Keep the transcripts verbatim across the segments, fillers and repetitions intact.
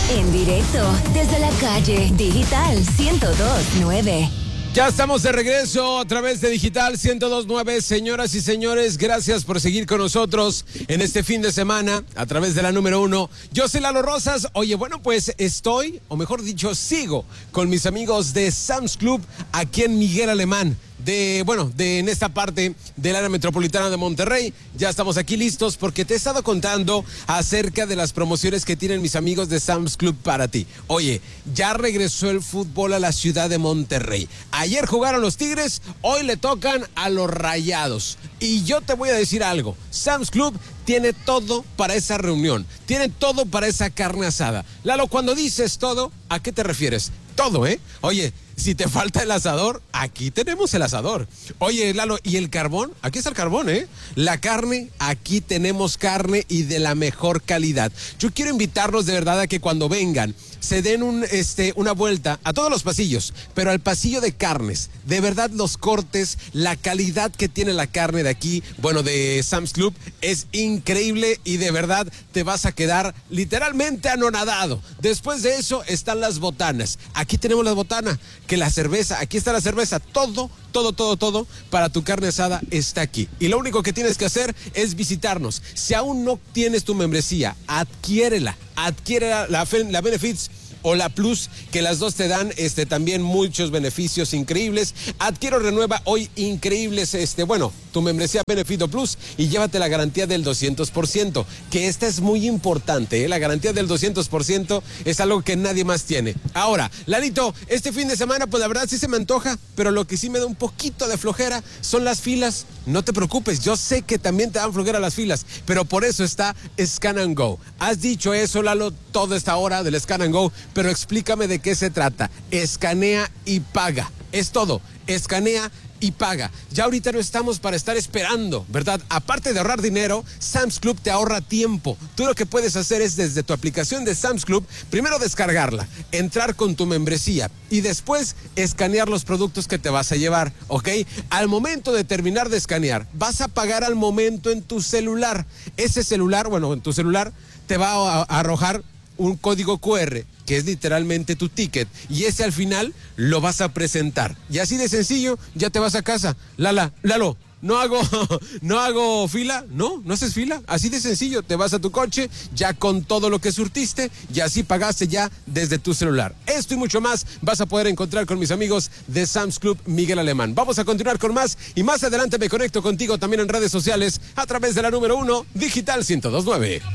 En directo desde la calle Digital ciento dos punto nueve. Ya estamos de regreso a través de Digital ciento dos punto nueve. Señoras y señores, gracias por seguir con nosotros en este fin de semana a través de la número uno. Yo soy Lalo Rosas. Oye, bueno, pues estoy, o mejor dicho, sigo con mis amigos de Sam's Club aquí en Miguel Alemán. De, bueno, de en esta parte del área metropolitana de Monterrey. Ya estamos aquí listos porque te he estado contando acerca de las promociones que tienen mis amigos de Sam's Club para ti. Oye, ya regresó el fútbol a la ciudad de Monterrey. Ayer jugaron los Tigres, hoy le tocan a los Rayados. Y yo te voy a decir algo, Sam's Club tiene todo para esa reunión, tiene todo para esa carne asada. Lalo, cuando dices todo, ¿a qué te refieres? Todo, ¿eh? Oye, si te falta el asador, aquí tenemos el asador. Oye, Lalo, ¿y el carbón? Aquí está el carbón, ¿eh? La carne, aquí tenemos carne y de la mejor calidad. Yo quiero invitarlos de verdad a que cuando vengan, se den un, este, una vuelta a todos los pasillos, pero al pasillo de carnes. De verdad, los cortes, la calidad que tiene la carne de aquí, bueno, de Sam's Club, es increíble y de verdad te vas a quedar literalmente anonadado. Después de eso están las botanas. Aquí tenemos la botana, que la cerveza, aquí está la cerveza, todo, todo, todo, todo para tu carne asada está aquí. Y lo único que tienes que hacer es visitarnos. Si aún no tienes tu membresía, adquiérela, adquiérela, la, la Benefits o la Plus, que las dos te dan este, también muchos beneficios increíbles. Adquiero renueva hoy increíbles, este, bueno, tu membresía Benefito Plus y llévate la garantía del doscientos por ciento, que esta es muy importante, ¿eh? La garantía del doscientos por ciento es algo que nadie más tiene. Ahora, Lalito, este fin de semana, pues la verdad sí se me antoja, pero lo que sí me da un poquito de flojera son las filas. No te preocupes, yo sé que también te dan flojera las filas, pero por eso está Scan and Go. Has dicho eso, Lalo, toda esta hora del Scan and Go, pero explícame de qué se trata. Escanea y paga. Es todo. Escanea y paga. Ya ahorita no estamos para estar esperando, ¿verdad? Aparte de ahorrar dinero, Sam's Club te ahorra tiempo. Tú lo que puedes hacer es desde tu aplicación de Sam's Club, primero descargarla, entrar con tu membresía y después escanear los productos que te vas a llevar, ¿ok? Al momento de terminar de escanear, vas a pagar al momento en tu celular. Ese celular, bueno, en tu celular te va a, a arrojar un código cu erre, que es literalmente tu ticket, y ese al final lo vas a presentar. Y así de sencillo, ya te vas a casa. Lala, Lalo, no hago, no hago fila, no, no haces fila. Así de sencillo, te vas a tu coche, ya con todo lo que surtiste, y así pagaste ya desde tu celular. Esto y mucho más vas a poder encontrar con mis amigos de Sam's Club Miguel Alemán. Vamos a continuar con más, y más adelante me conecto contigo también en redes sociales, a través de la número uno, Digital ciento dos punto nueve.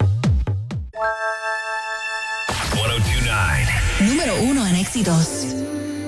Número uno en éxitos.